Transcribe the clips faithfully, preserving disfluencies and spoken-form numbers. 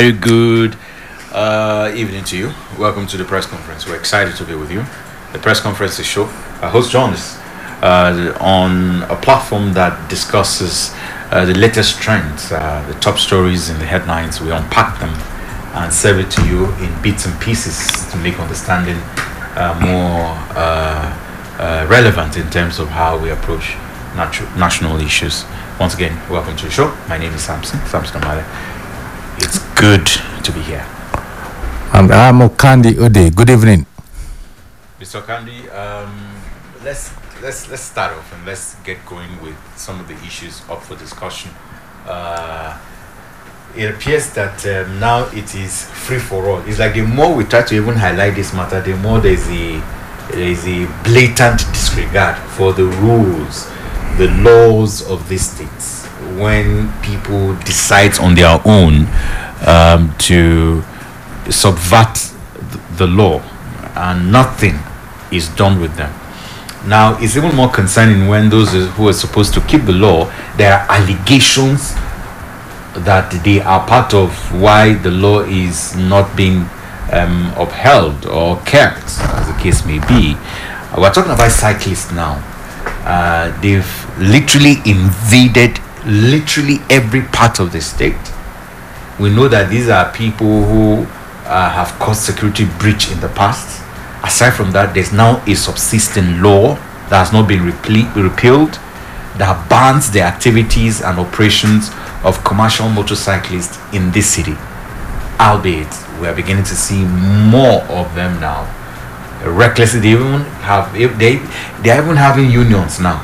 Very good uh, evening to you. Welcome to the press conference. We're excited to be with you. The press conference is show. Our host John is uh, on a platform that discusses uh, the latest trends, uh, the top stories in the headlines. We unpack them and serve it to you in bits and pieces to make understanding uh, more uh, uh, relevant in terms of how we approach natu- national issues. Once again, welcome to the show. My name is Samson, Samson Amale. It's good to be here. And I'm Okandi Ode. Good evening. Mister Okandi, um, let's let's let's start off and let's get going with some of the issues up for discussion. Uh, it appears that um, now it is free for all. It's like the more we try to even highlight this matter, the more there's a there is a blatant disregard for the rules, the laws of these states. When people decide on their own um, to subvert the law and nothing is done with them. Now, it's even more concerning when those who are supposed to keep the law, there are allegations that they are part of why the law is not being um, upheld or kept, as the case may be. We're talking about cyclists now. Uh, they've literally invaded literally every part of the state. We know that these are people who uh, have caused security breach in the past. Aside from that, there's now a subsisting law that has not been reple- repealed that bans the activities and operations of commercial motorcyclists in this city. Albeit, we are beginning to see more of them now. Recklessly, they even have they they are even having unions now.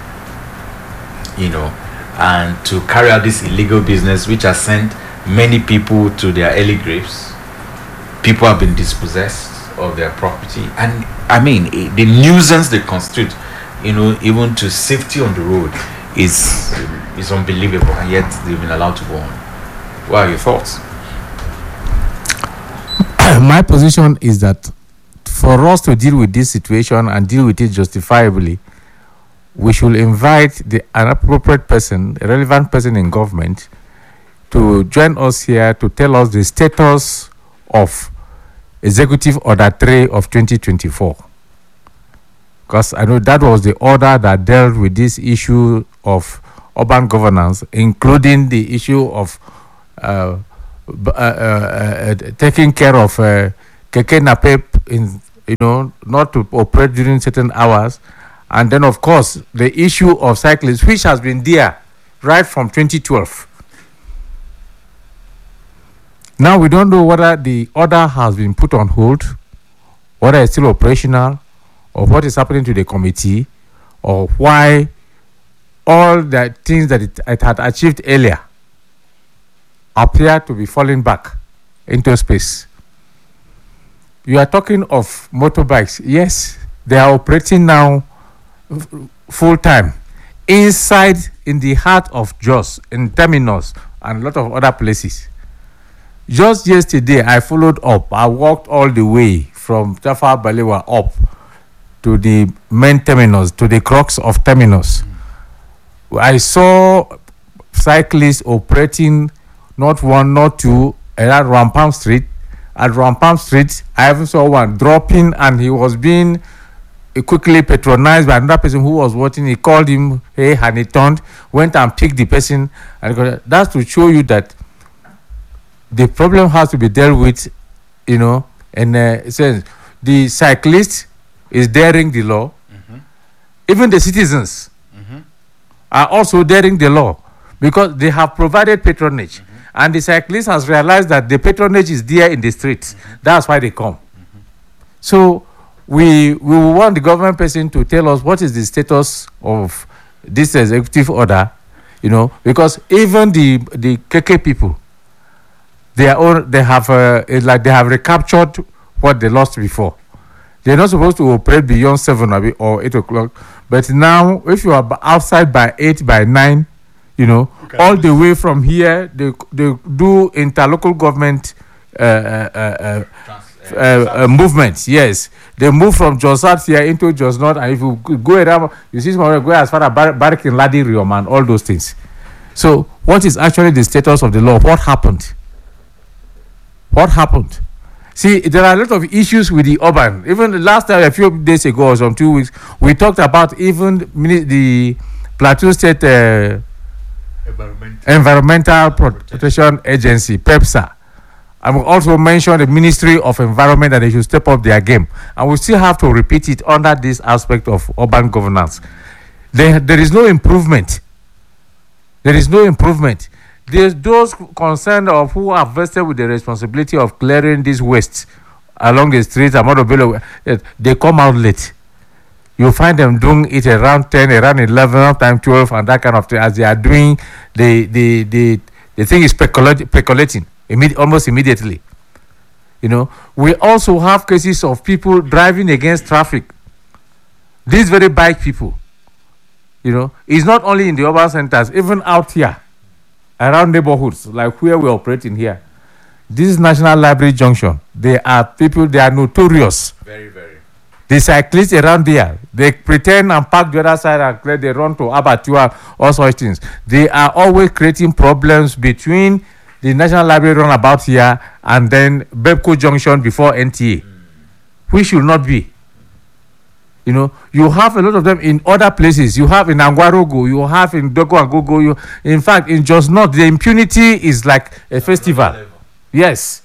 You know. And to carry out this illegal business, which has sent many people to their early graves. People have been dispossessed of their property, and I mean the nuisance they constitute, you know, even to safety on the road is is unbelievable, and yet they've been allowed to go on. What are your thoughts? My position is that for us to deal with this situation and deal with it justifiably, we should invite the an appropriate person, a relevant person in government, to join us here to tell us the status of Executive Order three of twenty twenty-four. Because I know that was the order that dealt with this issue of urban governance, including the issue of uh, uh, uh, uh, taking care of uh, keke napep, in you know, not to operate during certain hours. And then, of course, the issue of cyclists, which has been there right from twenty twelve. Now, we don't know whether the order has been put on hold, whether it's still operational, or what is happening to the committee, or why all the things that it, it had achieved earlier appear to be falling back into space. You are talking of motorbikes. Yes, they are operating now full time inside in the heart of Jos, in Terminus, and a lot of other places. Just yesterday, I followed up. I walked all the way from Jaffa Balewa up to the main terminus, to the crux of Terminus. Mm. I saw cyclists operating not one, not two, at Rampam Street. At Rampam Street, I even saw one dropping, and he was being quickly patronized by another person who was watching. He called him, hey, and he turned, went and picked the person. And that's to show you that the problem has to be dealt with, you know, and uh, it says the cyclist is daring the law. Mm-hmm. Even the citizens mm-hmm. are also daring the law because they have provided patronage. Mm-hmm. And the cyclist has realized that the patronage is there in the street. Mm-hmm. That's why they come. Mm-hmm. So, We we want the government person to tell us what is the status of this executive order, you know, because even the the K K people, they are all, they have uh, it's like they have recaptured what they lost before. They're not supposed to operate beyond seven or eight o'clock, but now if you are outside by eight, by nine, you know, okay, all the way from here, they they do interlocal government uh, uh, uh, uh, uh, uh, movements. Yes, they move from Jos South here into Jos North, and if you go around, you see some go as far as Bar- Barrack in Ladi Riom and all those things. So, what is actually the status of the law? What happened? What happened? See, there are a lot of issues with the urban. Even last time, a few days ago or some two weeks, we talked about even mini- the Plateau State uh, Environmental, Environmental Protection Agency, PEPSA. I will also mention the Ministry of Environment, and they should step up their game. And we still have to repeat it under this aspect of urban governance. There, there is no improvement. There is no improvement. There's those concerned of who are vested with the responsibility of clearing these wastes along the streets. They come out late. You find them doing it around ten, around eleven, time twelve, and that kind of thing. As they are doing, the the the the thing is percolati- percolating imme- almost immediately. You know, we also have cases of people driving against traffic. These very bike people. You know, it's not only in the urban centers, even out here, around neighborhoods like where we operate in here. This is National Library Junction. They are people, they are notorious. Very, very. The cyclists around there, they pretend and park the other side and clear, they run to Abattoir, all such things. They are always creating problems between the National Library runabout here and then Bebco Junction before N T A, mm. which should not be. You know, you have a lot of them in other places. You have in Angwarogo, you have in Dogo and Gogo. You, in fact, in Just Not, the impunity is like a festival. Yes.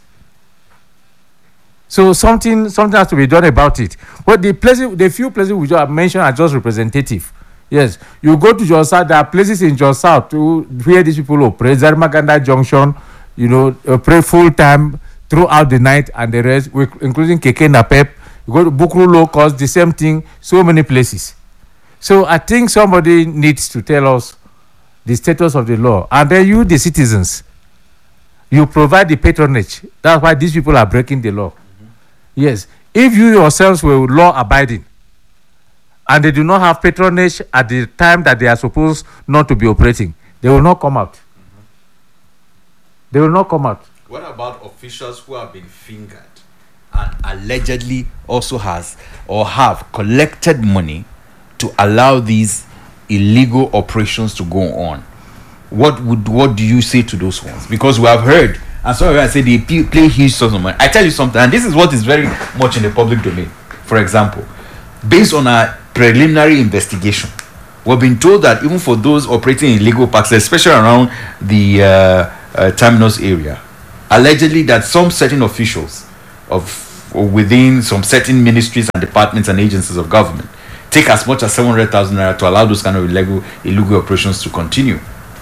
So something something has to be done about it. But the places, the few places which I mentioned are just representative. Yes, you go to Jos South. There are places in Jos South where these people operate. Zarmaganda Junction, you know, operate full time throughout the night, and the rest, including Keke Napep. You go to Bukru Low Cost, the same thing, so many places. So I think somebody needs to tell us the status of the law. And then you, the citizens, you provide the patronage. That's why these people are breaking the law. Mm-hmm. Yes. If you yourselves were law abiding and they do not have patronage at the time that they are supposed not to be operating, they will not come out. Mm-hmm. They will not come out. What about officials who have been fingered and allegedly also has or have collected money to allow these illegal operations to go on? What would what do you say to those ones? Because we have heard, and some of them say they p- play huge sums of money. I tell you something, and this is what is very much in the public domain. For example, based on our preliminary investigation, we've been told that even for those operating in illegal parks, especially around the uh, uh, terminus area, allegedly that some certain officials of or within some certain ministries and departments and agencies of government take as much as seven hundred thousand naira to allow those kind of illegal illegal operations to continue.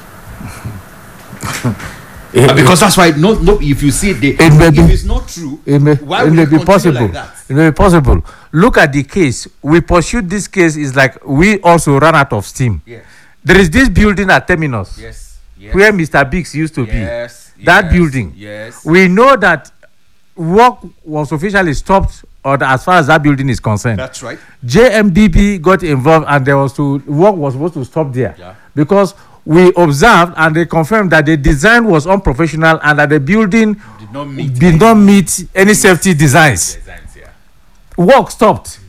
it, because that's why no no if you see it, they, it may if be, it's not true, it may, why it would may it be possible like that? It may be possible. Look at the case. We pursued this case. Is like we also ran out of steam. Yes. There is this building at Terminus, yes, yes. where Mister Biggs used to yes, be. That yes, building. Yes. We know that work was officially stopped, or as far as that building is concerned. That's right. J M D B got involved, and there was to work was supposed to stop there, yeah. because we observed and they confirmed that the design was unprofessional and that the building did not meet, did not meet any safety designs. designs yeah. Work stopped, mm.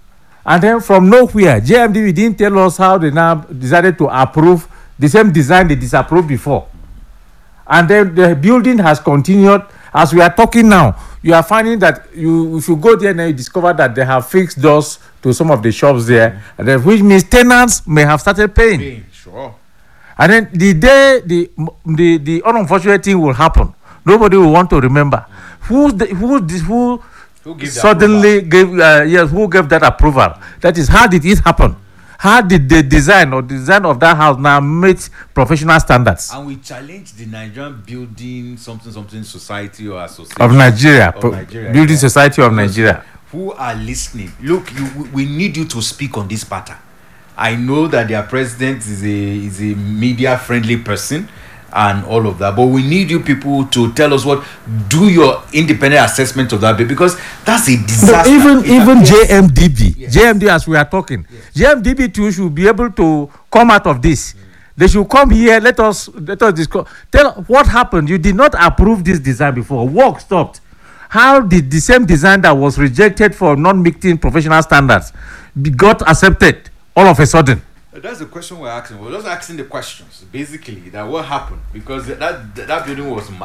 and then from nowhere, J M D B didn't tell us how they now decided to approve the same design they disapproved before, and then the building has continued. As we are talking now, you are finding that you, if you go there now, you discover that they have fixed doors to some of the shops there, mm-hmm. and then, which means tenants may have started paying. Paying, sure. And then the day the the the unfortunate thing will happen, nobody will want to remember mm-hmm. who the, who who, who suddenly gave uh, yes who gave that approval. Mm-hmm. That is, how did it happen? Mm-hmm. How did the design or design of that house now meet professional standards? And we challenge the Nigerian Building something something Society or Association of Nigeria, of Nigeria Building yeah. Society of Nigeria. Who are listening? Look, you, we need you to speak on this matter. I know that their president is a is a media friendly person and all of that, but we need you people to tell us what, do your independent assessment of that, because that's a disaster. No, even it even appears, J M D B, yes. J M D, as we are talking, yes. J M D B too should be able to come out of this. Mm. They should come here. Let us let us discuss. Tell what happened. You did not approve this design before. Work stopped. How did the same design that was rejected for not meeting professional standards be got accepted all of a sudden? That's the question we're asking. We're just asking the questions, basically, that what happened, because that that building was marked,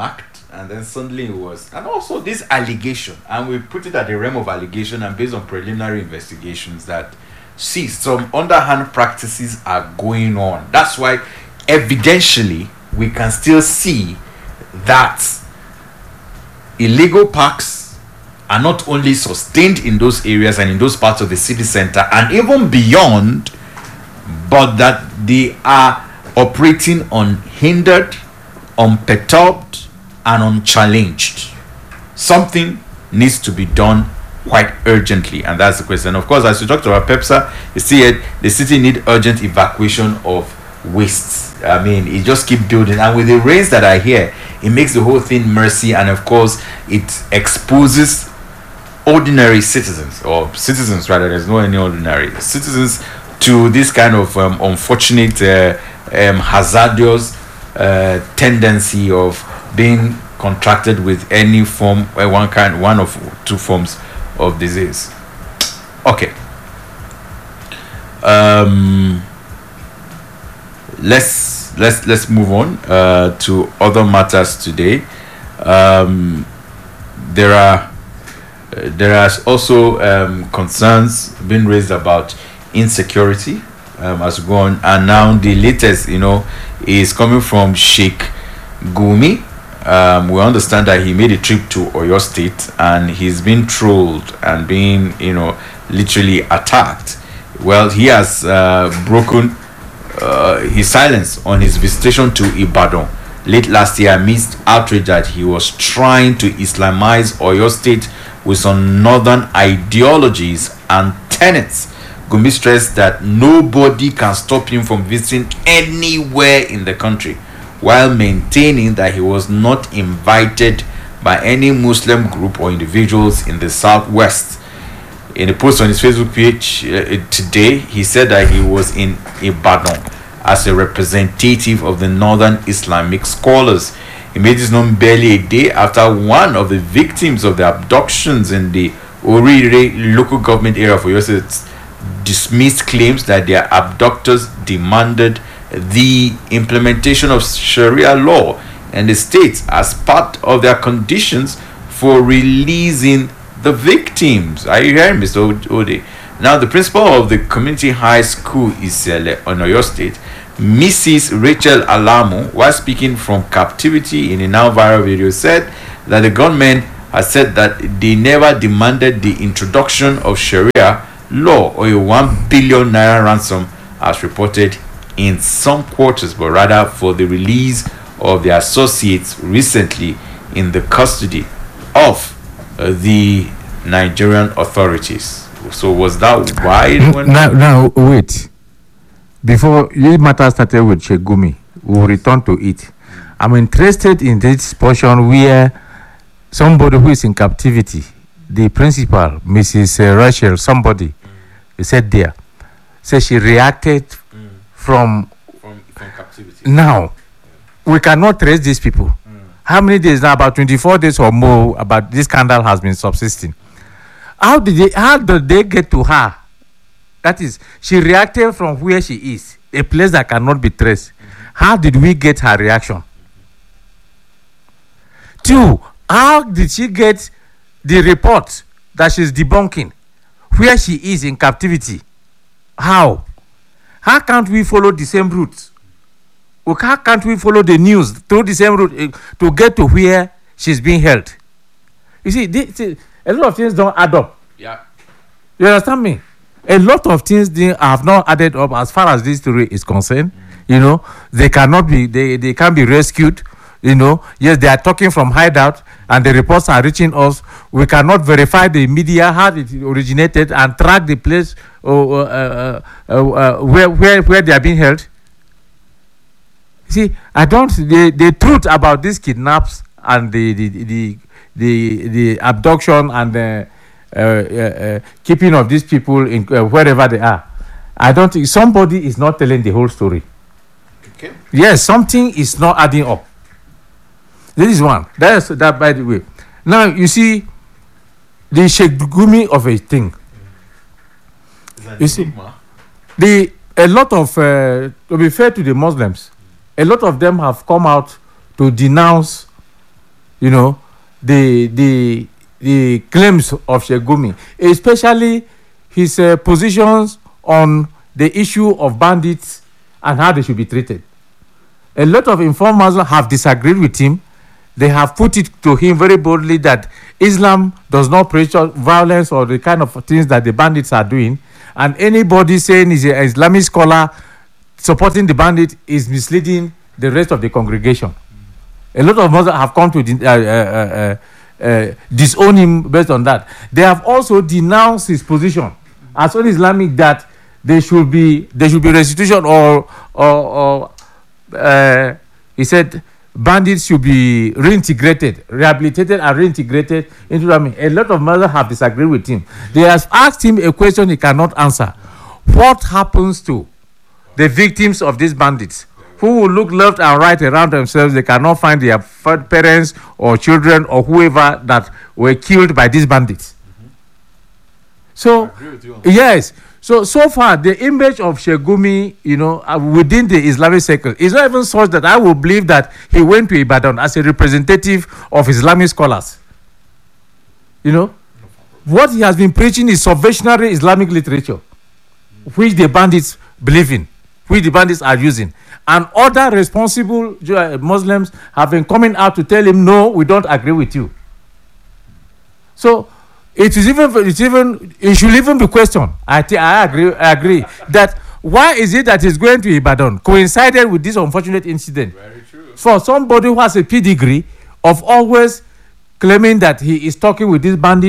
and then suddenly it was, and also this allegation, and we put it at the realm of allegation and based on preliminary investigations that, see, some underhand practices are going on. That's why evidentially we can still see that illegal parks are not only sustained in those areas and in those parts of the city center and even beyond, but that they are operating unhindered, unperturbed, and unchallenged. Something needs to be done quite urgently, and that's the question. Of course, as you talked about PEPSA, you see it, the city need urgent evacuation of wastes. I mean, it just keep building, and with the rains that are here, it makes the whole thing messy, and of course, it exposes ordinary citizens, or citizens rather, there's no any ordinary citizens, to this kind of um, unfortunate uh, um, hazardous uh, tendency of being contracted with any form, uh, one kind, one of two forms of disease. Okay. Um, let's let's let's move on uh, to other matters today. Um, there are uh, there are also um, concerns being raised about insecurity um, as we go on, and now the latest, you know, is coming from Sheikh Gumi. Um, we understand that he made a trip to Oyo State and he's been trolled and being, you know, literally attacked. Well, he has uh, broken uh, his silence on his visitation to Ibadan late last year amidst outrage that he was trying to Islamize Oyo State with some northern ideologies and tenets. Gumi stressed that nobody can stop him from visiting anywhere in the country, while maintaining that he was not invited by any Muslim group or individuals in the southwest. In a post on his Facebook page uh, today, he said that he was in Ibadan as a representative of the Northern Islamic scholars. He made this known barely a day after one of the victims of the abductions in the Orire local government area of Oyo State dismissed claims that their abductors demanded the implementation of Sharia law and the state as part of their conditions for releasing the victims. Are you hearing, Mister Ode? Now, the principal of the community high school Isele on Oyo State, Missus Rachel Alamu, while speaking from captivity in a now viral video, said that the government has said that they never demanded the introduction of Sharia law or a one billion naira ransom as reported in some quarters, but rather for the release of their associates recently in the custody of uh, the Nigerian authorities. So was that why? Now, now wait. Before this matter started with Sheikh Gumi, we'll return to it. I'm interested in this portion where somebody who is in captivity, the principal, Missus Rachel, somebody, he said there, said she reacted mm. from, from from captivity. Now, we cannot trace these people. Mm. How many days now? About twenty-four days or more. About this scandal has been subsisting. How did they? How did they get to her? That is, she reacted from where she is, a place that cannot be traced. Mm-hmm. How did we get her reaction? Mm-hmm. Two, how did she get the report that she's debunking where she is in captivity? How? How can't we follow the same route? Or how can't we follow the news through the same route uh, to get to where she's being held? You see, this, a lot of things don't add up. Yeah. You understand me? A lot of things they have not added up as far as this story is concerned. Mm. You know, they cannot be, they, they can't be rescued. You know, yes, they are talking from hideout and the reports are reaching us. We cannot verify the media, how it originated, and track the place uh, uh, uh, uh, where, where, where they are being held. See, I don't, the, the truth about these kidnaps and the, the, the, the, the abduction and the uh, uh, uh, keeping of these people in uh, wherever they are, I don't think somebody is not telling the whole story. Okay. Yes, something is not adding up. This is one. That's that, by the way. Now you see the Sheikh Gumi of a thing. You see, the a lot of uh, to be fair to the Muslims, a lot of them have come out to denounce you know, the the the claims of Sheikh Gumi, especially his uh, positions on the issue of bandits and how they should be treated. A lot of informed Muslims have disagreed with him. They have put it to him very boldly that Islam does not preach violence or the kind of things that the bandits are doing. And anybody saying he's an Islamic scholar supporting the bandit is misleading the rest of the congregation. A lot of Muslims have come to uh, uh, uh, uh, disown him based on that. They have also denounced his position as an Islamic that there should be there should be restitution or or, or uh, he said bandits should be reintegrated, rehabilitated and reintegrated into the army. A lot of Muslims have disagreed with him. They have asked him a question he cannot answer. What happens to the victims of these bandits who will look left and right around themselves? They cannot find their parents or children or whoever that were killed by these bandits. Mm-hmm. So, yes. So, so far, the image of Sheikh Gumi, you know, uh, within the Islamic circle is not even such that I would believe that he went to Ibadan as a representative of Islamic scholars. You know, what he has been preaching is subversionary Islamic literature, which the bandits believe in, which the bandits are using. And other responsible Muslims have been coming out to tell him, no, we don't agree with you. So, It is even, it's even, it should even be questioned. I, th- I agree, I agree that why is it that he's going to Ibadan coincided with this unfortunate incident? Very true. For somebody who has a pedigree of always claiming that he is talking with this bandit